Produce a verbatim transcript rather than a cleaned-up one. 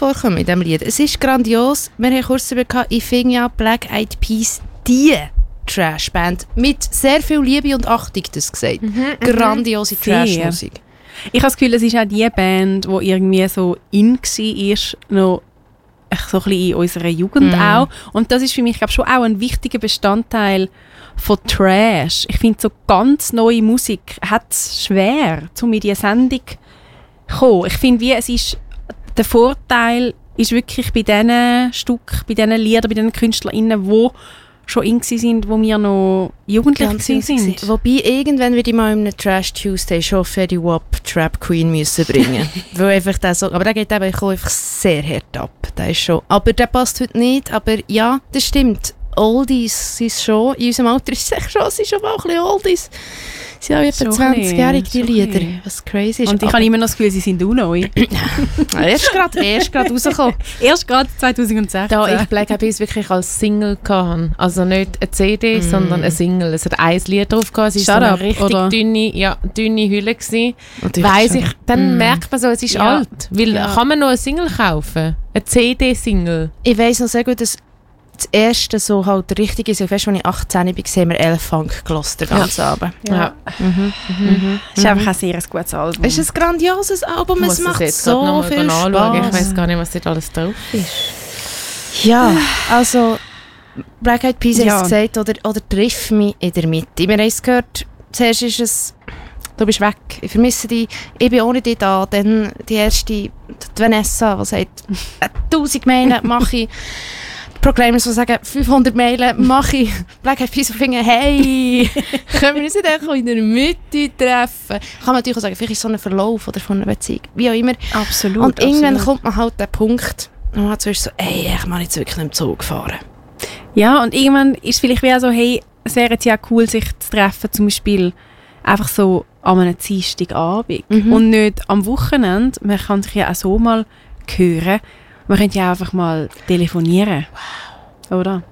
vorkommen in diesem Lied. Es ist grandios. Wir haben kurz darüber gehabt, ich finde ja Black Eyed Peas die Trashband mit sehr viel Liebe und Achtung, das gesagt. Mhm, Grandiose Trashmusik. Ich habe das Gefühl, es ist auch die Band, die irgendwie so in war, noch so ein bisschen in unserer Jugend mm. auch. Und das ist für mich, glaube ich, schon auch ein wichtiger Bestandteil von Trash. Ich finde, so ganz neue Musik hat es schwer, um in diese Sendung zu kommen. Ich finde, wie es ist, der Vorteil ist wirklich bei diesen Stücken, bei diesen Liedern, bei diesen KünstlerInnen, die schon in sind, wo wir noch jugendlich sind. Wobei, irgendwann würde ich mal in einem Trash Tuesday schon Fetty Wap Trap Queen müssen bringen. Weil einfach der so, aber der geht eben einfach sehr hart ab. Der ist schon, aber der passt heute nicht. Aber ja, das stimmt. Oldies sind schon, in unserem Alter ist es schon, sind schon mal ein bisschen Oldies. Sie sind auch etwa zwanzigjährig, die Lieder. Was crazy ist. Und ich habe immer noch das Gefühl, sie sind auch neu. erst gerade erst gerade rausgekommen. Erst gerade zweitausendsechzehn. Da ich Black Eyed Peas wirklich als Single hatte. Also nicht eine C D, mm. sondern eine Single. Es hat ein Lied drauf gehabt. Es war so eine richtig oder? dünne, ja, dünne Hülle gewesen. Weiss ich, dann mm. merkt man so, es ist ja. alt. Weil ja. kann man noch eine Single kaufen? Eine C D-Single? Ich weiss noch sehr gut, dass das erste so halt richtig ist, als ich achtzehn war, haben wir Elf-Funk gehört, den ganzen ja. Abend. Ja. Ja. Mhm. Mhm. Das ist einfach ein sehr gutes Album. Es ist ein grandioses Album, es macht so viel Spaß. Ich weiss gar nicht, was dort alles drauf ist. Ja, also Black Eyed Peas ja. hat es gesagt, oder, oder «Triff mich in der Mitte». Wir haben es gehört, zuerst ist es «Du bist weg, ich vermisse dich, ich bin ohne dich da». Dann die erste, die Vanessa, die sagt «tausend Meilen mache ich». Proclaimers, die sagen, fünfhundert Meilen mache ich. Black Eyed Peas, die finden, hey, können wir uns nicht einfach in der Mitte treffen? Kann man natürlich auch sagen, vielleicht ist es so ein Verlauf oder von einer Beziehung, wie auch immer. Absolut. Und irgendwann absolut. kommt man halt den Punkt, wo man zuerst so, ey, ich mag jetzt wirklich nicht im Zug fahren. Ja, und irgendwann ist es vielleicht wie so, hey, es wäre jetzt ja cool, sich zu treffen, zum Beispiel einfach so an einem Dienstagabend mhm. und nicht am Wochenende. Man kann sich ja auch so mal hören. Man könnte ja einfach mal telefonieren. Wow. Oder?